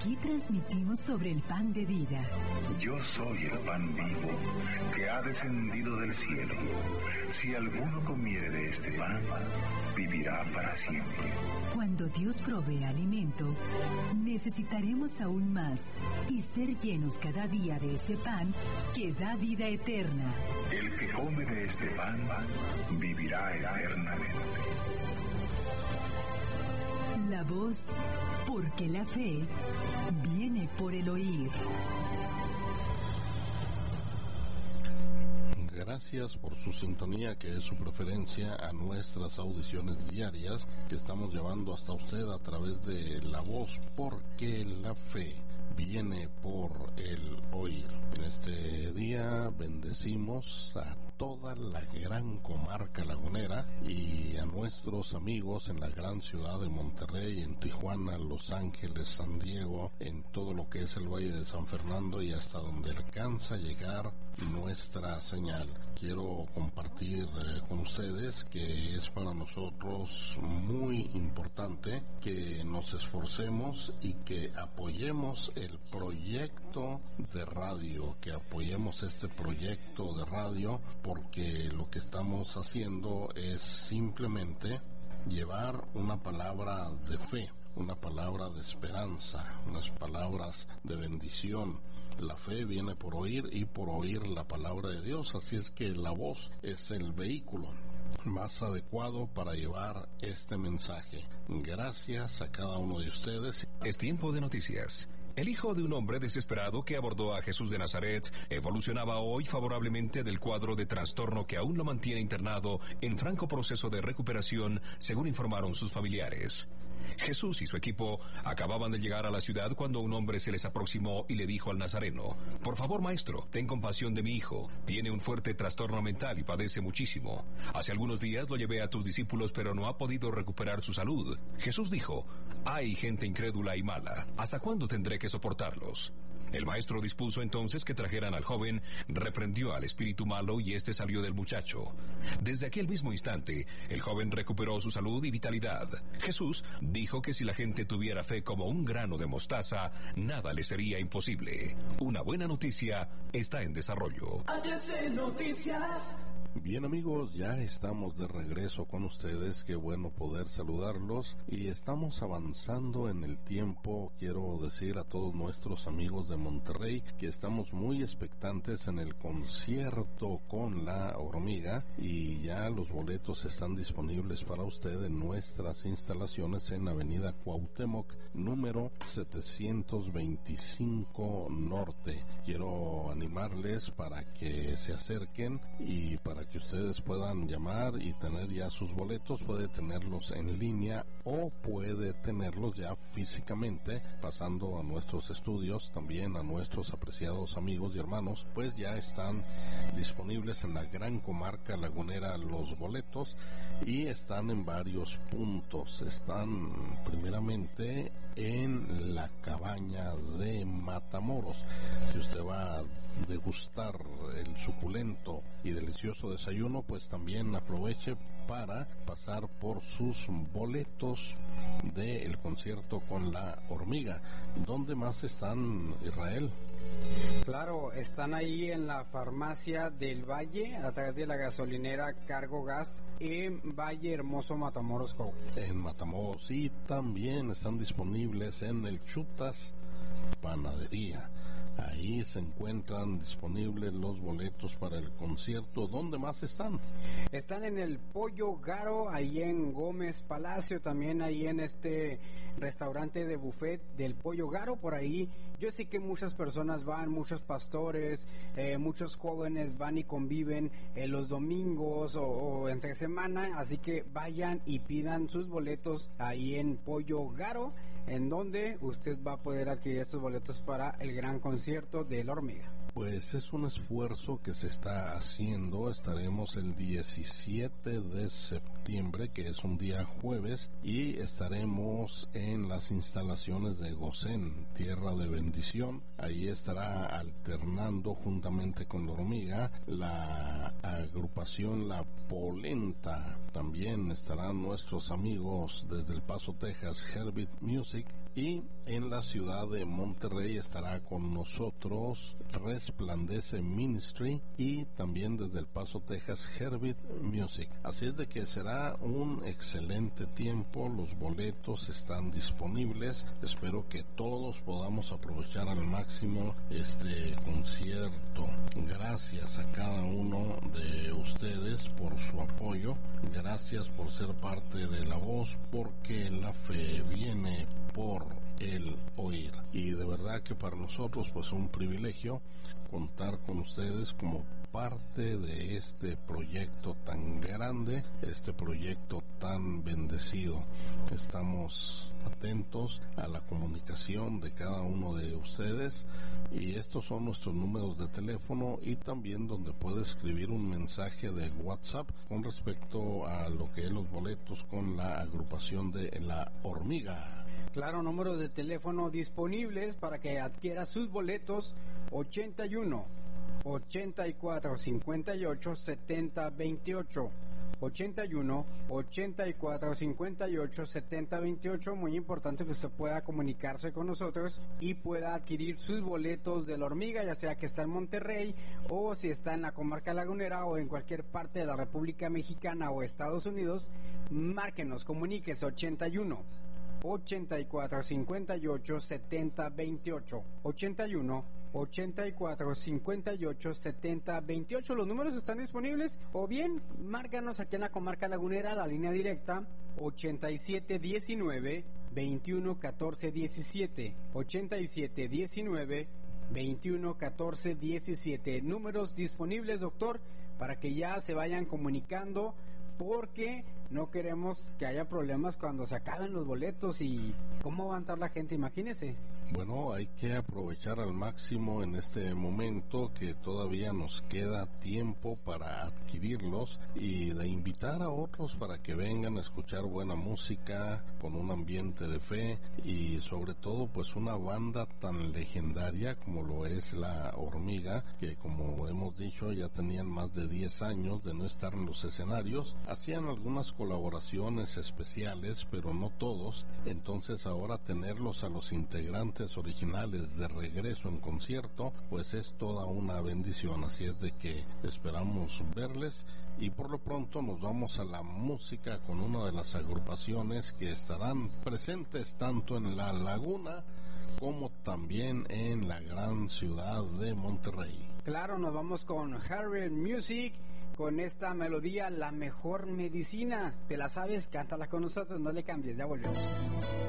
Aquí transmitimos sobre el pan de vida. Yo soy el pan vivo que ha descendido del cielo. Si alguno comiere de este pan, vivirá para siempre. Cuando Dios provee alimento, necesitaremos aún más y ser llenos cada día de ese pan que da vida eterna. El que come de este pan vivirá eternamente. La voz, porque la fe viene por el oír. Gracias por su sintonía, que es su preferencia a nuestras audiciones diarias que estamos llevando hasta usted a través de La Voz, porque la fe viene por el oír. En este día bendecimos a toda la gran comarca lagunera y a nuestros amigos en la gran ciudad de Monterrey, en Tijuana, Los Ángeles, San Diego, en todo lo que es el Valle de San Fernando y hasta donde alcanza a llegar nuestra señal. Quiero compartir con ustedes que es para nosotros muy importante que nos esforcemos y que apoyemos el proyecto de radio, que apoyemos este proyecto de radio, porque lo que estamos haciendo es simplemente llevar una palabra de fe, una palabra de esperanza, unas palabras de bendición. La fe viene por oír y por oír la palabra de Dios, así es que la voz es el vehículo más adecuado para llevar este mensaje. Gracias a cada uno de ustedes. Es tiempo de noticias. El hijo de un hombre desesperado que abordó a Jesús de Nazaret evolucionaba hoy favorablemente del cuadro de trastorno que aún lo mantiene internado en franco proceso de recuperación, según informaron sus familiares. Jesús y su equipo acababan de llegar a la ciudad cuando un hombre se les aproximó y le dijo al nazareno: «Por favor, maestro, ten compasión de mi hijo. Tiene un fuerte trastorno mental y padece muchísimo. Hace algunos días lo llevé a tus discípulos, pero no ha podido recuperar su salud». Jesús dijo: «Hay gente incrédula y mala. ¿Hasta cuándo tendré que soportarlos?». El maestro dispuso entonces que trajeran al joven, reprendió al espíritu malo y éste salió del muchacho. Desde aquel mismo instante, el joven recuperó su salud y vitalidad. Jesús dijo que si la gente tuviera fe como un grano de mostaza, nada le sería imposible. Una buena noticia está en desarrollo. HC Noticias. Bien, amigos, ya estamos de regreso con ustedes. Qué bueno poder saludarlos y estamos avanzando en el tiempo. Quiero decir a todos nuestros amigos de Monterrey que estamos muy expectantes en el concierto con La Hormiga y ya los boletos están disponibles para usted en nuestras instalaciones en Avenida Cuauhtémoc, número 725 Norte. Quiero animarles para que se acerquen y para que ustedes puedan llamar y tener ya sus boletos. Puede tenerlos en línea o puede tenerlos ya físicamente pasando a nuestros estudios. También a nuestros apreciados amigos y hermanos, pues ya están disponibles en la gran comarca lagunera los boletos y están en varios puntos. Están primeramente en la Cabaña de Matamoros. Si usted va a degustar el suculento y delicioso desayuno, pues también aproveche para pasar por sus boletos del concierto con La Hormiga. ¿Dónde más están, Israel? Claro, están ahí en la farmacia del Valle, a través de la gasolinera Cargo Gas, en Valle Hermoso, Matamoros, Coahuila. En Matamoros, y también están disponibles en el Chutas Panadería. Ahí se encuentran disponibles los boletos para el concierto. ¿Dónde más están? Están en el Pollo Garo, ahí en Gómez Palacio, también ahí en este restaurante de buffet del Pollo Garo. Por ahí yo sé que muchas personas van, muchos pastores, muchos jóvenes van y conviven los domingos o entre semana, así que vayan y pidan sus boletos ahí en Pollo Garo, en donde usted va a poder adquirir estos boletos para el gran concierto de La Hormiga. Pues es un esfuerzo que se está haciendo. Estaremos el 17 de septiembre, que es un día jueves, y estaremos en las instalaciones de Gosén, Tierra de Bendición. Ahí estará alternando juntamente con La Hormiga la agrupación La Polenta. También estarán nuestros amigos desde El Paso, Texas, Herbit Music, Y en la ciudad de Monterrey estará con nosotros Resplandece Ministry y también desde El Paso, Texas, Herbit Music. Así es de que será un excelente tiempo. Los boletos están disponibles. Espero que todos podamos aprovechar al máximo este concierto. Gracias a cada uno de ustedes por su apoyo. Gracias por ser parte de La Voz, porque la fe viene por el oír. Y de verdad que para nosotros pues un privilegio contar con ustedes como parte de este proyecto tan grande, este proyecto tan bendecido. Estamos atentos a la comunicación de cada uno de ustedes y estos son nuestros números de teléfono y también donde puede escribir un mensaje de WhatsApp con respecto a lo que es los boletos con la agrupación de La Hormiga. Claro, números de teléfono disponibles para que adquiera sus boletos: 81 84 58 70 28, 81 84 58 70 28. Muy importante que usted pueda comunicarse con nosotros y pueda adquirir sus boletos de La Hormiga, ya sea que está en Monterrey o si está en la comarca lagunera o en cualquier parte de la República Mexicana o Estados Unidos. Márquenos, comuníquese: 81 84 58 70 28, 81 84 58 70 28. Los números están disponibles, o bien márcanos aquí en la comarca lagunera, la línea directa 87 19 21 14 17, 87 19 21 14 17. Números disponibles, doctor, para que ya se vayan comunicando, porque no queremos que haya problemas cuando se acaben los boletos. ¿Y cómo va a entrar la gente? Imagínese. Bueno, hay que aprovechar al máximo en este momento que todavía nos queda tiempo para adquirirlos y de invitar a otros para que vengan a escuchar buena música con un ambiente de fe y sobre todo pues una banda tan legendaria como lo es La Hormiga, que como hemos dicho ya tenían más de 10 años de no estar en los escenarios. Hacían algunas colaboraciones especiales, pero no todos. Entonces ahora tenerlos a los integrantes originales de regreso en concierto, pues es toda una bendición. Así es de que esperamos verles y por lo pronto nos vamos a la música con una de las agrupaciones que estarán presentes tanto en La Laguna como también en la gran ciudad de Monterrey. Claro, nos vamos con Herbit Music, con esta melodía, La Mejor Medicina. ¿Te la sabes? Cántala con nosotros, no le cambies, ya volvemos.